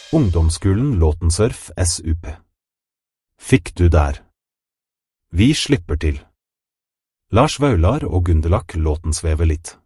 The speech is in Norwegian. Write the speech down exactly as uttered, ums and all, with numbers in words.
Ungdomsskolen Låtensurf S U P. Fikk du der? Vi slipper til. Lars Vaular og Gunderlach låten svever litt.